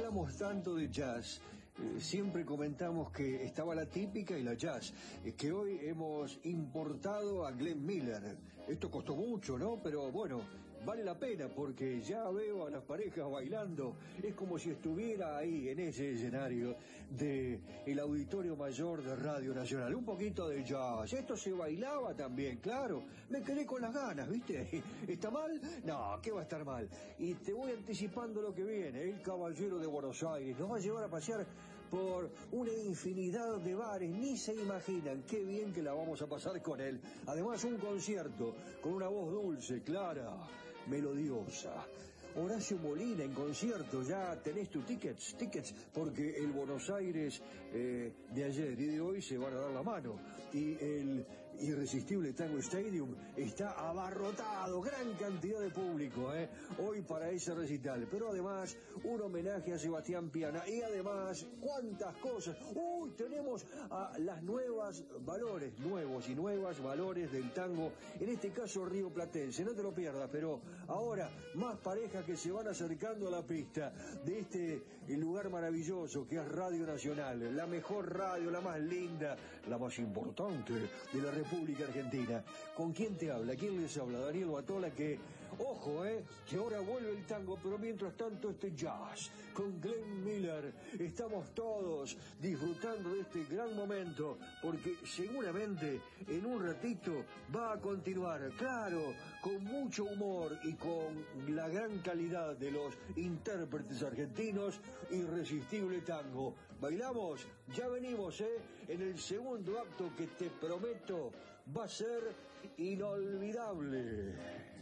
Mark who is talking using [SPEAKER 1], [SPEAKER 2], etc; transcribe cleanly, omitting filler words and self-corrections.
[SPEAKER 1] hablamos tanto de jazz, siempre comentamos que estaba la típica y la jazz, que hoy hemos importado a Glenn Miller. Esto costó mucho, ¿no? Pero bueno, vale la pena porque ya veo a las parejas bailando. Es como si estuviera ahí en ese escenario del Auditorio Mayor de Radio Nacional. Un poquito de jazz. Esto se bailaba también, claro. Me quedé con las ganas, ¿viste? ¿Está mal? No, ¿qué va a estar mal? Y te voy anticipando lo que viene. El Caballero de Buenos Aires nos va a llevar a pasear por una infinidad de bares. Ni se imaginan qué bien que la vamos a pasar con él. Además, un concierto con una voz dulce, clara, melodiosa. Horacio Molina en concierto, ya tenés tus tickets, porque el Buenos Aires de ayer y de hoy se van a dar la mano. Y el irresistible Tango Stadium está abarrotado, gran cantidad de público, hoy para ese recital. Pero además, un homenaje a Sebastián Piana. Y además, cuántas cosas. Uy, tenemos a las nuevos y nuevas valores del tango, en este caso rioplatense. No te lo pierdas, pero ahora más parejas que se van acercando a la pista de este lugar maravilloso que es Radio Nacional, la mejor radio, la más linda, la más importante de la República Argentina. ¿Con quién te habla? ¿Quién les habla? Daniel Batola, que, ojo, que ahora vuelve el tango, pero mientras tanto este jazz con Glenn Miller. Estamos todos disfrutando de este gran momento, porque seguramente en un ratito va a continuar, claro, con mucho humor y con la gran calidad de los intérpretes argentinos, Irresistible Tango. ¿Bailamos? Ya venimos, en el segundo acto que te prometo va a ser inolvidable.